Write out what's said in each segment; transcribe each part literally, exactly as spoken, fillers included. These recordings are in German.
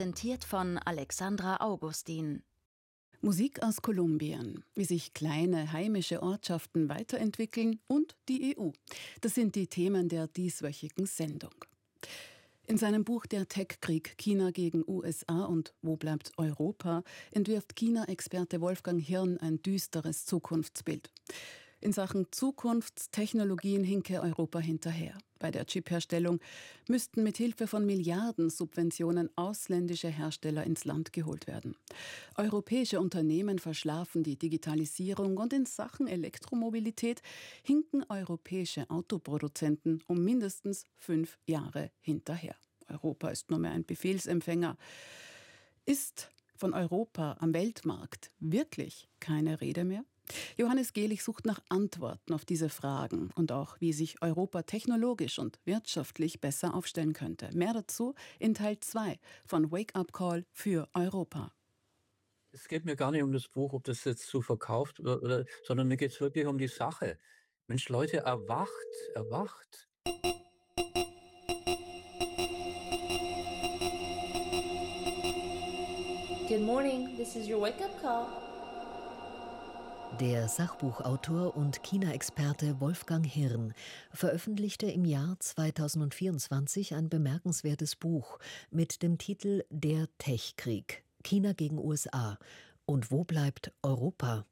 Präsentiert von Alexandra Augustin. Musik aus Kolumbien, wie sich kleine heimische Ortschaften weiterentwickeln und die E U. Das sind die Themen der dieswöchigen Sendung. In seinem Buch Der Tech-Krieg China gegen U S A und Wo bleibt Europa entwirft China-Experte Wolfgang Hirn ein düsteres Zukunftsbild. In Sachen Zukunftstechnologien hinke Europa hinterher. Bei der Chipherstellung müssten mit Hilfe von Milliardensubventionen ausländische Hersteller ins Land geholt werden. Europäische Unternehmen verschlafen die Digitalisierung und in Sachen Elektromobilität hinken europäische Autoproduzenten um mindestens fünf Jahre hinterher. Europa ist nur mehr ein Befehlsempfänger. Ist von Europa am Weltmarkt wirklich keine Rede mehr? Johannes Gehlich sucht nach Antworten auf diese Fragen und auch, wie sich Europa technologisch und wirtschaftlich besser aufstellen könnte. Mehr dazu in Teil zwei von Wake Up Call für Europa. Es geht mir gar nicht um das Buch, ob das jetzt so verkauft wird, oder, sondern mir geht es wirklich um die Sache. Mensch, Leute, erwacht, erwacht. Good morning, this is your wake-up call. Der Sachbuchautor und China-Experte Wolfgang Hirn veröffentlichte im Jahr zweitausendvierundzwanzig ein bemerkenswertes Buch mit dem Titel Der Tech-Krieg, China gegen U S A und wo bleibt Europa?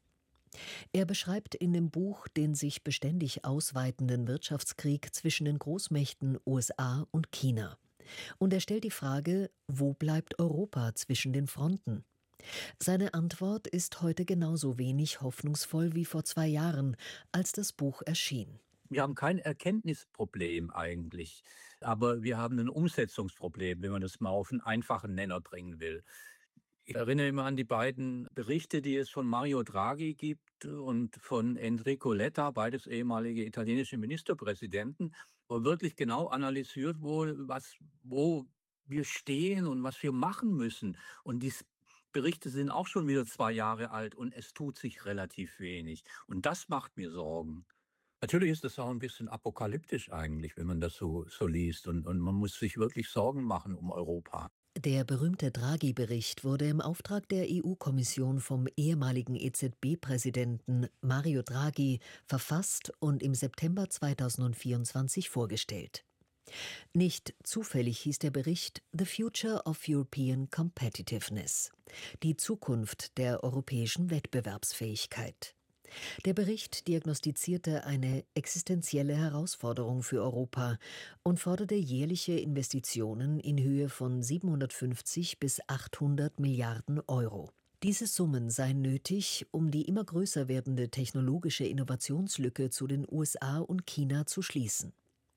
Er beschreibt in dem Buch den sich beständig ausweitenden Wirtschaftskrieg zwischen den Großmächten U S A und China. Und er stellt die Frage, wo bleibt Europa zwischen den Fronten? Seine Antwort ist heute genauso wenig hoffnungsvoll wie vor zwei Jahren, als das Buch erschien. Wir haben kein Erkenntnisproblem eigentlich, aber wir haben ein Umsetzungsproblem, wenn man das mal auf einen einfachen Nenner bringen will. Ich erinnere immer an die beiden Berichte, die es von Mario Draghi gibt und von Enrico Letta, beides ehemalige italienische Ministerpräsidenten, wo wirklich genau analysiert wurde, was, wo wir stehen und was wir machen müssen. Und die Berichte sind auch schon wieder zwei Jahre alt und es tut sich relativ wenig. Und das macht mir Sorgen. Natürlich ist das auch ein bisschen apokalyptisch eigentlich, wenn man das so, so liest. Und, und man muss sich wirklich Sorgen machen um Europa. Der berühmte Draghi-Bericht wurde im Auftrag der E U-Kommission vom ehemaligen E Z B-Präsidenten Mario Draghi verfasst und im September zweitausendvierundzwanzig vorgestellt. Nicht zufällig hieß der Bericht The Future of European Competitiveness, die Zukunft der europäischen Wettbewerbsfähigkeit. Der Bericht diagnostizierte eine existenzielle Herausforderung für Europa und forderte jährliche Investitionen in Höhe von siebenhundertfünfzig bis achthundert Milliarden Euro. Diese Summen seien nötig, um die immer größer werdende technologische Innovationslücke zu den U S A und China zu schließen.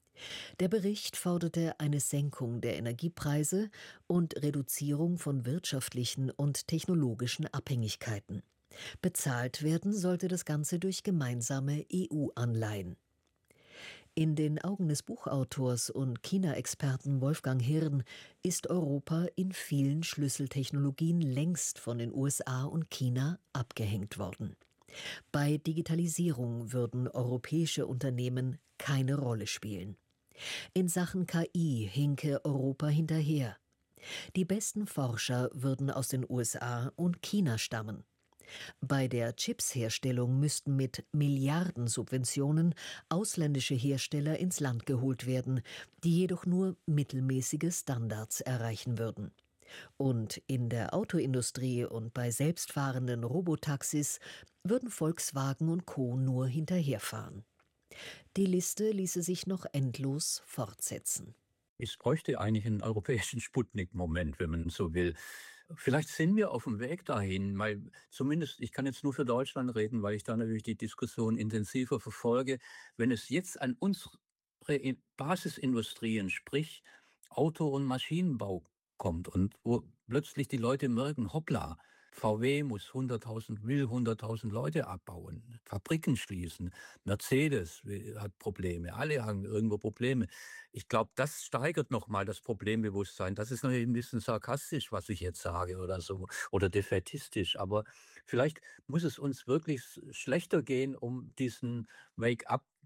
Der Bericht forderte eine Senkung der Energiepreise und Reduzierung von wirtschaftlichen und technologischen Abhängigkeiten. Bezahlt werden sollte das Ganze durch gemeinsame E U-Anleihen. In den Augen des Buchautors und China-Experten Wolfgang Hirn ist Europa in vielen Schlüsseltechnologien längst von den U S A und China abgehängt worden. Bei Digitalisierung würden europäische Unternehmen keine Rolle spielen. In Sachen K I hinke Europa hinterher. Die besten Forscher würden aus den U S A und China stammen. Bei der Chipsherstellung müssten mit Milliardensubventionen ausländische Hersteller ins Land geholt werden, die jedoch nur mittelmäßige Standards erreichen würden. Und in der Autoindustrie und bei selbstfahrenden Robotaxis würden Volkswagen und Co. nur hinterherfahren. Die Liste ließe sich noch endlos fortsetzen. Es bräuchte eigentlich einen europäischen Sputnik-Moment, wenn man so will. Vielleicht sind wir auf dem Weg dahin, weil zumindest, ich kann jetzt nur für Deutschland reden, weil ich da natürlich die Diskussion intensiver verfolge. Wenn es jetzt an unsere Basisindustrien, sprich Auto- und Maschinenbau kommt und wo plötzlich die Leute merken, hoppla, V W muss hunderttausend, will hunderttausend Leute abbauen, Fabriken schließen, Mercedes hat Probleme, alle haben irgendwo Probleme. Ich glaube, das steigert nochmal das Problembewusstsein. Das ist natürlich ein bisschen sarkastisch, was ich jetzt sage oder so, oder defätistisch, aber vielleicht muss es uns wirklich schlechter gehen, um diesen Wake-up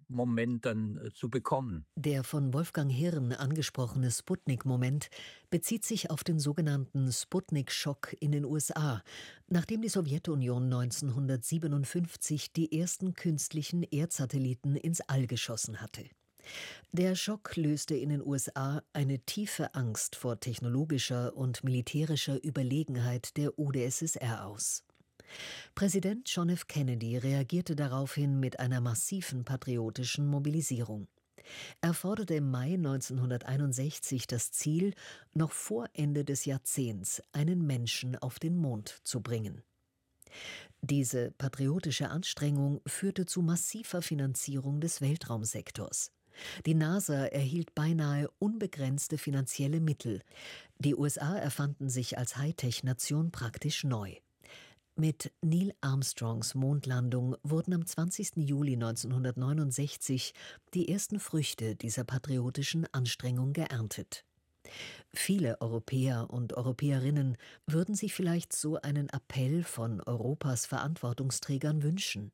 Moment dann äh, zu bekommen. Der von Wolfgang Hirn angesprochene Sputnik-Moment bezieht sich auf den sogenannten Sputnik-Schock in den U S A, nachdem die Sowjetunion neunzehnhundertsiebenundfünfzig die ersten künstlichen Erdsatelliten ins All geschossen hatte. Der Schock löste in den U S A eine tiefe Angst vor technologischer und militärischer Überlegenheit der U d S S R aus. Präsident John F. Kennedy reagierte daraufhin mit einer massiven patriotischen Mobilisierung. Er forderte im Mai neunzehnhunderteinundsechzig das Ziel, noch vor Ende des Jahrzehnts einen Menschen auf den Mond zu bringen. Diese patriotische Anstrengung führte zu massiver Finanzierung des Weltraumsektors. Die NASA erhielt beinahe unbegrenzte finanzielle Mittel. Die U S A erfanden sich als Hightech-Nation praktisch neu. Mit Neil Armstrongs Mondlandung wurden am zwanzigsten Juli neunzehnhundertneunundsechzig die ersten Früchte dieser patriotischen Anstrengung geerntet. Viele Europäer und Europäerinnen würden sich vielleicht so einen Appell von Europas Verantwortungsträgern wünschen.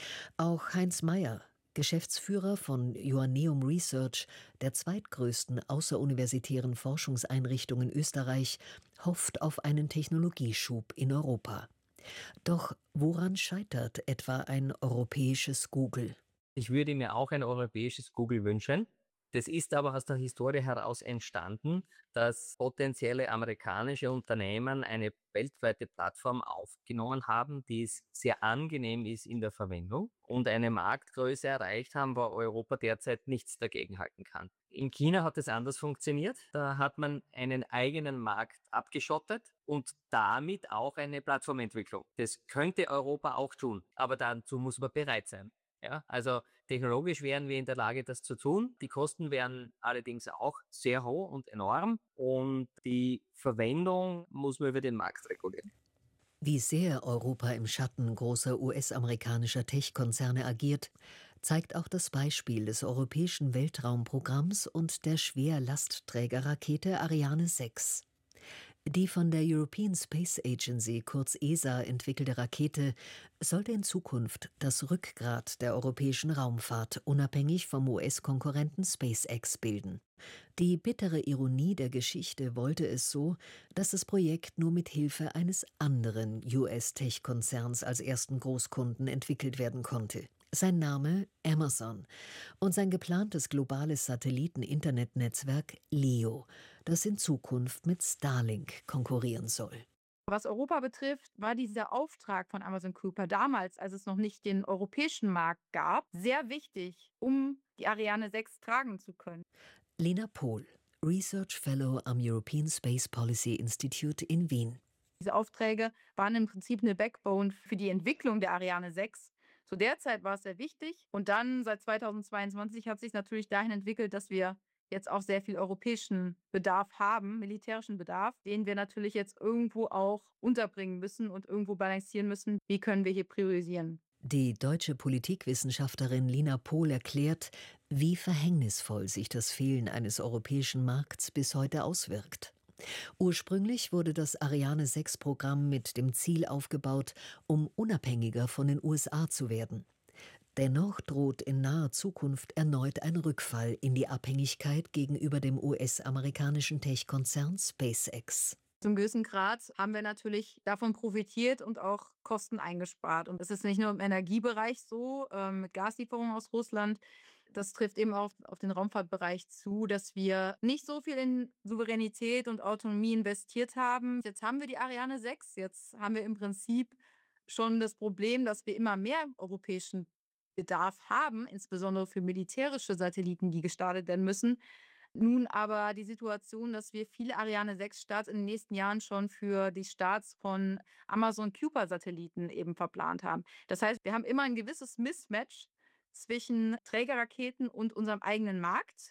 Auch Heinz Meyer, Geschäftsführer von Joanneum Research, der zweitgrößten außeruniversitären Forschungseinrichtung in Österreich, hofft auf einen Technologieschub in Europa. Doch woran scheitert etwa ein europäisches Google? Ich würde mir auch ein europäisches Google wünschen. Das ist aber aus der Historie heraus entstanden, dass potenzielle amerikanische Unternehmen eine weltweite Plattform aufgenommen haben, die sehr angenehm ist in der Verwendung und eine Marktgröße erreicht haben, wo Europa derzeit nichts dagegenhalten kann. In China hat es anders funktioniert. Da hat man einen eigenen Markt abgeschottet und damit auch eine Plattformentwicklung. Das könnte Europa auch tun, aber dazu muss man bereit sein. Ja, also technologisch wären wir in der Lage, das zu tun. Die Kosten wären allerdings auch sehr hoch und enorm und die Verwendung muss man über den Markt regulieren. Wie sehr Europa im Schatten großer U S-amerikanischer Tech-Konzerne agiert, zeigt auch das Beispiel des europäischen Weltraumprogramms und der Schwerlastträgerrakete Ariane sechs. Die von der European Space Agency, kurz E S A, entwickelte Rakete sollte in Zukunft das Rückgrat der europäischen Raumfahrt unabhängig vom U S-Konkurrenten SpaceX bilden. Die bittere Ironie der Geschichte wollte es so, dass das Projekt nur mit Hilfe eines anderen U S-Tech-Konzerns als ersten Großkunden entwickelt werden konnte. Sein Name Amazon und sein geplantes globales Satelliten-Internetnetzwerk LEO, das in Zukunft mit Starlink konkurrieren soll. Was Europa betrifft, war dieser Auftrag von Amazon Cooper damals, als es noch nicht den europäischen Markt gab, sehr wichtig, um die Ariane sechs tragen zu können. Lena Pohl, Research Fellow am European Space Policy Institute in Wien. Diese Aufträge waren im Prinzip eine Backbone für die Entwicklung der Ariane sechs. Zu der Zeit war es sehr wichtig und dann seit zweitausendzweiundzwanzig hat sich natürlich dahin entwickelt, dass wir jetzt auch sehr viel europäischen Bedarf haben, militärischen Bedarf, den wir natürlich jetzt irgendwo auch unterbringen müssen und irgendwo balancieren müssen. Wie können wir hier priorisieren? Die deutsche Politikwissenschaftlerin Lena Pohl erklärt, wie verhängnisvoll sich das Fehlen eines europäischen Markts bis heute auswirkt. Ursprünglich wurde das Ariane sechs Programm mit dem Ziel aufgebaut, um unabhängiger von den U S A zu werden. Dennoch droht in naher Zukunft erneut ein Rückfall in die Abhängigkeit gegenüber dem U S-amerikanischen Tech-Konzern SpaceX. Zum gewissen Grad haben wir natürlich davon profitiert und auch Kosten eingespart. Und das ist nicht nur im Energiebereich so, äh, mit Gaslieferungen aus Russland. Das trifft eben auch auf den Raumfahrtbereich zu, dass wir nicht so viel in Souveränität und Autonomie investiert haben. Jetzt haben wir die Ariane sechs. Jetzt haben wir im Prinzip schon das Problem, dass wir immer mehr europäischen Bedarf haben, insbesondere für militärische Satelliten, die gestartet werden müssen. Nun aber die Situation, dass wir viele Ariane sechs Starts in den nächsten Jahren schon für die Starts von Amazon Kuiper-Satelliten eben verplant haben. Das heißt, wir haben immer ein gewisses Mismatch zwischen Trägerraketen und unserem eigenen Markt.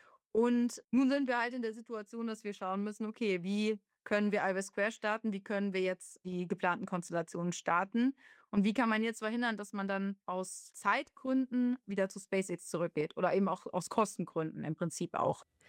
Und nun sind wir halt in der Situation, dass wir schauen müssen, okay, wie können wir Always Square starten, wie können wir jetzt die geplanten Konstellationen starten und wie kann man jetzt verhindern, dass man dann aus Zeitgründen wieder zu SpaceX zurückgeht oder eben auch aus Kostengründen im Prinzip auch.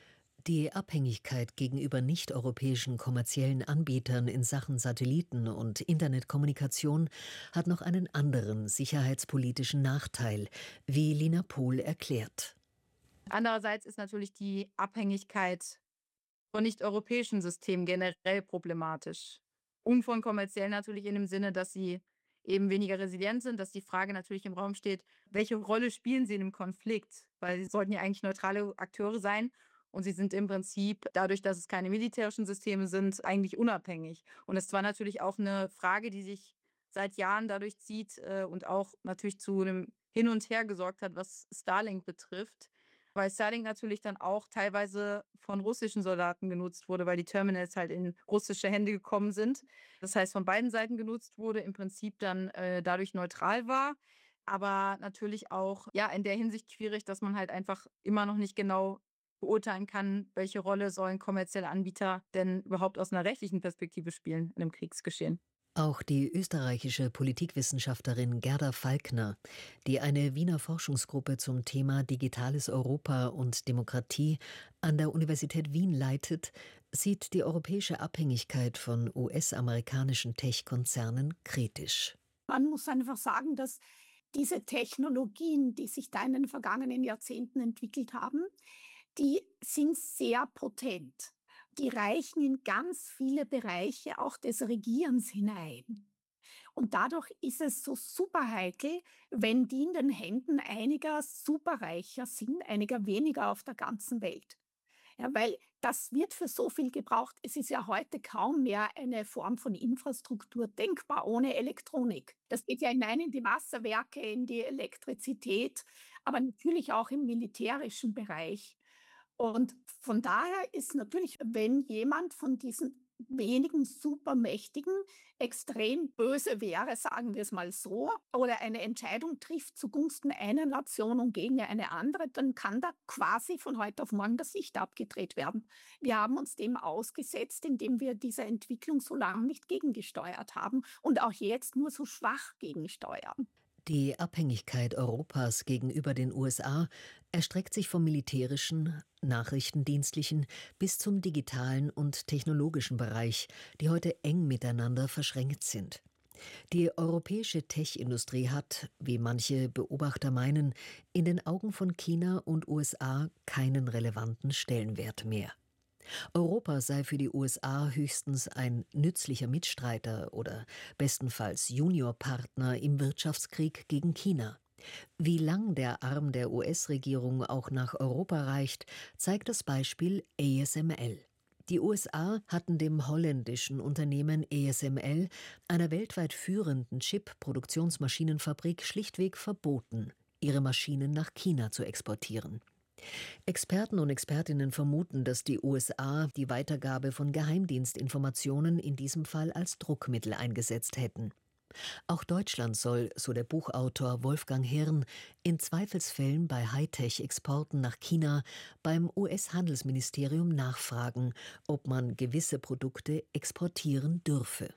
Die Abhängigkeit gegenüber nicht-europäischen kommerziellen Anbietern in Sachen Satelliten- und Internetkommunikation hat noch einen anderen sicherheitspolitischen Nachteil, wie Lina Pohl erklärt. Andererseits ist natürlich die Abhängigkeit von nicht-europäischen Systemen generell problematisch. Und von kommerziell natürlich in dem Sinne, dass sie eben weniger resilient sind, dass die Frage natürlich im Raum steht, welche Rolle spielen sie in einem Konflikt? Weil sie sollten ja eigentlich neutrale Akteure sein und sie sind im Prinzip, dadurch, dass es keine militärischen Systeme sind, eigentlich unabhängig. Und es war natürlich auch eine Frage, die sich seit Jahren dadurch zieht äh, und auch natürlich zu einem Hin und Her gesorgt hat, was Starlink betrifft. Weil Starlink natürlich dann auch teilweise von russischen Soldaten genutzt wurde, weil die Terminals halt in russische Hände gekommen sind. Das heißt, von beiden Seiten genutzt wurde, im Prinzip dann äh, dadurch neutral war. Aber natürlich auch ja in der Hinsicht schwierig, dass man halt einfach immer noch nicht genau beurteilen kann, welche Rolle sollen kommerzielle Anbieter denn überhaupt aus einer rechtlichen Perspektive spielen in einem Kriegsgeschehen. Auch die österreichische Politikwissenschaftlerin Gerda Falkner, die eine Wiener Forschungsgruppe zum Thema Digitales Europa und Demokratie an der Universität Wien leitet, sieht die europäische Abhängigkeit von U S-amerikanischen Tech-Konzernen kritisch. Man muss einfach sagen, dass diese Technologien, die sich da in den vergangenen Jahrzehnten entwickelt haben, die sind sehr potent. Die reichen in ganz viele Bereiche auch des Regierens hinein. Und dadurch ist es so super heikel, wenn die in den Händen einiger Superreicher sind, einiger weniger auf der ganzen Welt. Ja, weil das wird für so viel gebraucht. Es ist ja heute kaum mehr eine Form von Infrastruktur denkbar ohne Elektronik. Das geht ja hinein in die Wasserwerke, in die Elektrizität, aber natürlich auch im militärischen Bereich. Und von daher ist natürlich, wenn jemand von diesen wenigen Supermächtigen extrem böse wäre, sagen wir es mal so, oder eine Entscheidung trifft zugunsten einer Nation und gegen eine andere, dann kann da quasi von heute auf morgen das Licht abgedreht werden. Wir haben uns dem ausgesetzt, indem wir dieser Entwicklung so lange nicht gegengesteuert haben und auch jetzt nur so schwach gegensteuern. Die Abhängigkeit Europas gegenüber den U S A erstreckt sich vom militärischen, nachrichtendienstlichen bis zum digitalen und technologischen Bereich, die heute eng miteinander verschränkt sind. Die europäische Tech-Industrie hat, wie manche Beobachter meinen, in den Augen von China und U S A keinen relevanten Stellenwert mehr. Europa sei für die U S A höchstens ein nützlicher Mitstreiter oder bestenfalls Juniorpartner im Wirtschaftskrieg gegen China. Wie lang der Arm der U S-Regierung auch nach Europa reicht, zeigt das Beispiel A S M L. Die U S A hatten dem holländischen Unternehmen A S M L, einer weltweit führenden Chip-Produktionsmaschinenfabrik, schlichtweg verboten, ihre Maschinen nach China zu exportieren. Experten und Expertinnen vermuten, dass die U S A die Weitergabe von Geheimdienstinformationen in diesem Fall als Druckmittel eingesetzt hätten. Auch Deutschland soll, so der Buchautor Wolfgang Hirn, in Zweifelsfällen bei Hightech-Exporten nach China beim U S-Handelsministerium nachfragen, ob man gewisse Produkte exportieren dürfe.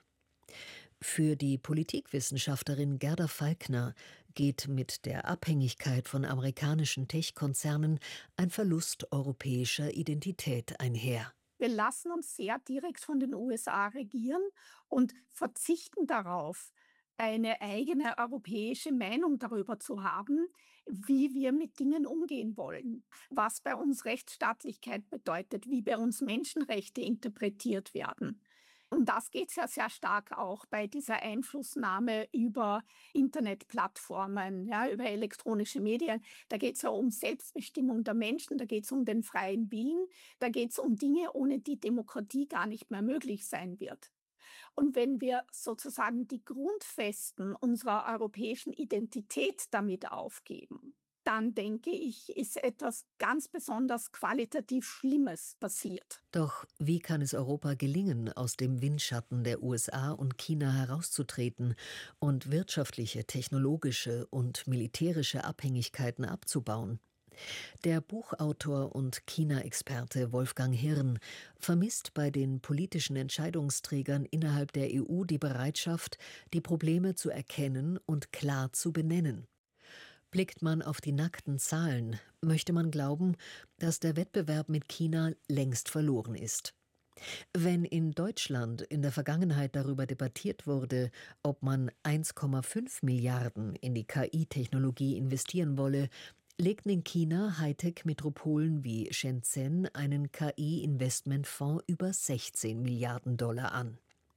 Für die Politikwissenschaftlerin Gerda Falkner geht mit der Abhängigkeit von amerikanischen Tech-Konzernen ein Verlust europäischer Identität einher. Wir lassen uns sehr direkt von den U S A regieren und verzichten darauf, eine eigene europäische Meinung darüber zu haben, wie wir mit Dingen umgehen wollen, was bei uns Rechtsstaatlichkeit bedeutet, wie bei uns Menschenrechte interpretiert werden. Um das geht es ja sehr stark auch bei dieser Einflussnahme über Internetplattformen, ja, über elektronische Medien. Da geht es ja um Selbstbestimmung der Menschen, da geht es um den freien Willen, da geht es um Dinge, ohne die Demokratie gar nicht mehr möglich sein wird. Und wenn wir sozusagen die Grundfesten unserer europäischen Identität damit aufgeben, dann denke ich, ist etwas ganz besonders qualitativ Schlimmes passiert. Doch wie kann es Europa gelingen, aus dem Windschatten der U S A und China herauszutreten und wirtschaftliche, technologische und militärische Abhängigkeiten abzubauen? Der Buchautor und China-Experte Wolfgang Hirn vermisst bei den politischen Entscheidungsträgern innerhalb der E U die Bereitschaft, die Probleme zu erkennen und klar zu benennen. Blickt man auf die nackten Zahlen, möchte man glauben, dass der Wettbewerb mit China längst verloren ist. Wenn in Deutschland in der Vergangenheit darüber debattiert wurde, ob man eins Komma fünf Milliarden in die K I-Technologie investieren wolle, legten in China Hightech-Metropolen wie Shenzhen einen K I-Investmentfonds über sechzehn Milliarden Dollar an.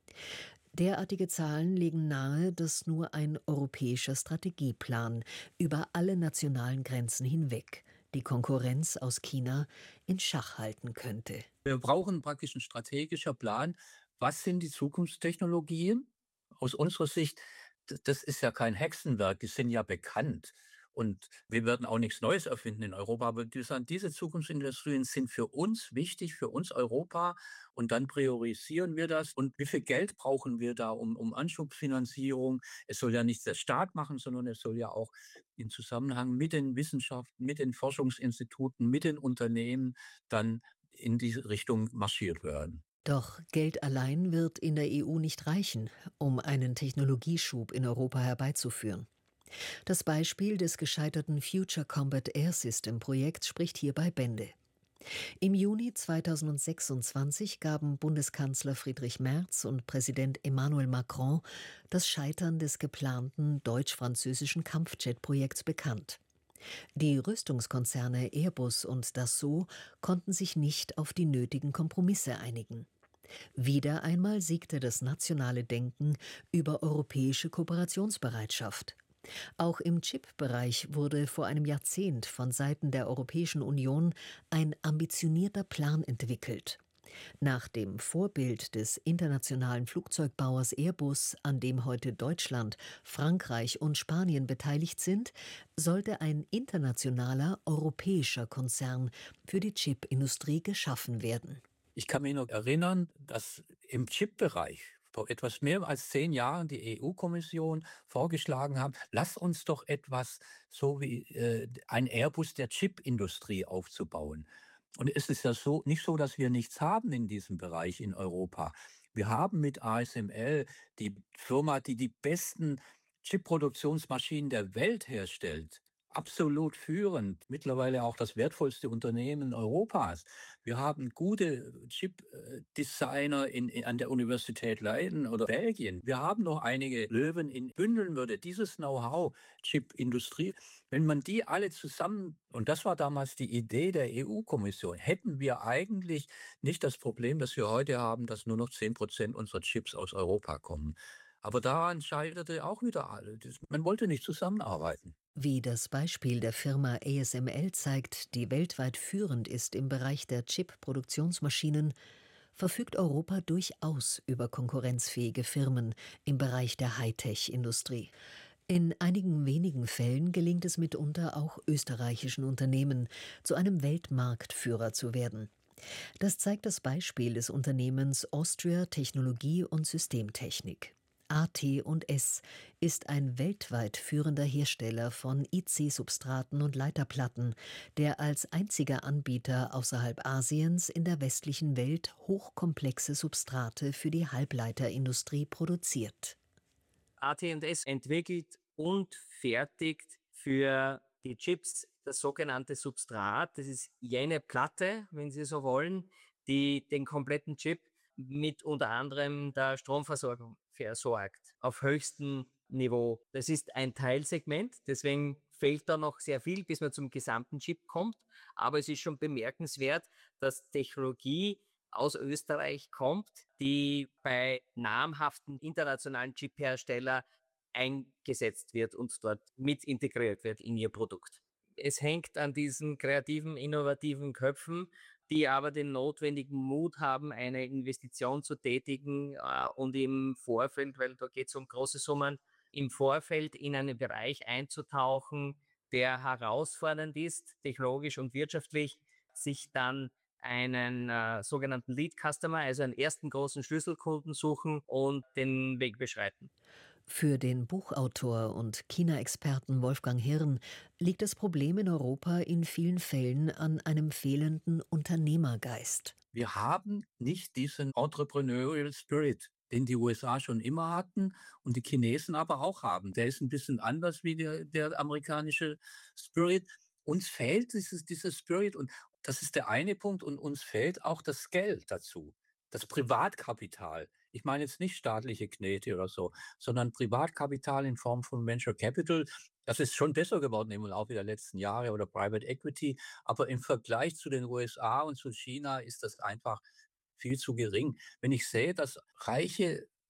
Derartige Zahlen legen nahe, dass nur ein europäischer Strategieplan über alle nationalen Grenzen hinweg die Konkurrenz aus China in Schach halten könnte. Wir brauchen praktisch einen strategischen Plan. Was sind die Zukunftstechnologien? Aus unserer Sicht, d- das ist ja kein Hexenwerk, die sind ja bekannt. Und wir werden auch nichts Neues erfinden in Europa, aber die sagen, diese Zukunftsindustrien sind für uns wichtig, für uns Europa. Und dann priorisieren wir das. Und wie viel Geld brauchen wir da um, um Anschubfinanzierung? Es soll ja nicht der Staat machen, sondern es soll ja auch in Zusammenhang mit den Wissenschaften, mit den Forschungsinstituten, mit den Unternehmen dann in diese Richtung marschiert werden. Doch Geld allein wird in der E U nicht reichen, um einen Technologieschub in Europa herbeizuführen. Das Beispiel des gescheiterten Future Combat Air System Projekts spricht hierbei Bände. Im Juni zweitausendsechsundzwanzig gaben Bundeskanzler Friedrich Merz und Präsident Emmanuel Macron das Scheitern des geplanten deutsch-französischen Kampfjet-Projekts bekannt. Die Rüstungskonzerne Airbus und Dassault konnten sich nicht auf die nötigen Kompromisse einigen. Wieder einmal siegte das nationale Denken über europäische Kooperationsbereitschaft. Auch im Chip-Bereich wurde vor einem Jahrzehnt von Seiten der Europäischen Union ein ambitionierter Plan entwickelt. Nach dem Vorbild des internationalen Flugzeugbauers Airbus, an dem heute Deutschland, Frankreich und Spanien beteiligt sind, sollte ein internationaler europäischer Konzern für die Chipindustrie geschaffen werden. Ich kann mich noch erinnern, dass im Chip-Bereich vor etwas mehr als zehn Jahren die E U-Kommission vorgeschlagen hat, lass uns doch etwas so wie äh, ein Airbus der Chipindustrie aufzubauen. Und es ist ja so, nicht so, dass wir nichts haben in diesem Bereich in Europa. Wir haben mit A S M L die Firma, die die besten Chip-Produktionsmaschinen der Welt herstellt. Absolut führend, mittlerweile auch das wertvollste Unternehmen Europas. Wir haben gute Chip-Designer in, in, an der Universität Leiden oder Belgien. Wir haben noch einige Löwen in bündeln würde. Dieses Know-how, Chip-Industrie, wenn man die alle zusammen, und das war damals die Idee der E U-Kommission, hätten wir eigentlich nicht das Problem, das wir heute haben, dass nur noch zehn Prozent unserer Chips aus Europa kommen. Aber daran scheiterte auch wieder alle. Man wollte nicht zusammenarbeiten. Wie das Beispiel der Firma A S M L zeigt, die weltweit führend ist im Bereich der Chip-Produktionsmaschinen, verfügt Europa durchaus über konkurrenzfähige Firmen im Bereich der Hightech-Industrie. In einigen wenigen Fällen gelingt es mitunter auch österreichischen Unternehmen, zu einem Weltmarktführer zu werden. Das zeigt das Beispiel des Unternehmens Austria Technologie und Systemtechnik. A T und S ist ein weltweit führender Hersteller von I C-Substraten und Leiterplatten, der als einziger Anbieter außerhalb Asiens in der westlichen Welt hochkomplexe Substrate für die Halbleiterindustrie produziert. A T und S entwickelt und fertigt für die Chips das sogenannte Substrat. Das ist jene Platte, wenn Sie so wollen, die den kompletten Chip mit unter anderem der Stromversorgung versorgt, auf höchstem Niveau. Das ist ein Teilsegment, deswegen fehlt da noch sehr viel, bis man zum gesamten Chip kommt. Aber es ist schon bemerkenswert, dass Technologie aus Österreich kommt, die bei namhaften internationalen Chip-Herstellern eingesetzt wird und dort mit integriert wird in ihr Produkt. Es hängt an diesen kreativen, innovativen Köpfen, die aber den notwendigen Mut haben, eine Investition zu tätigen äh, und im Vorfeld, weil da geht es um große Summen, im Vorfeld in einen Bereich einzutauchen, der herausfordernd ist, technologisch und wirtschaftlich, sich dann einen äh, sogenannten Lead Customer, also einen ersten großen Schlüsselkunden suchen und den Weg beschreiten. Für den Buchautor und China-Experten Wolfgang Hirn liegt das Problem in Europa in vielen Fällen an einem fehlenden Unternehmergeist. Wir haben nicht diesen Entrepreneurial Spirit. den die U S A schon immer hatten und die Chinesen aber auch haben. Der ist ein bisschen anders wie der, der amerikanische Spirit. Uns fehlt dieses, dieser Spirit und das ist der eine Punkt und uns fehlt auch das Geld dazu, das Privatkapital. Ich meine jetzt nicht staatliche Knete oder so, sondern Privatkapital in Form von Venture Capital. Das ist schon besser geworden im Laufe der letzten Jahre oder Private Equity. Aber im Vergleich zu den U S A und zu China ist das einfach viel zu gering. Wenn ich sehe, dass reiche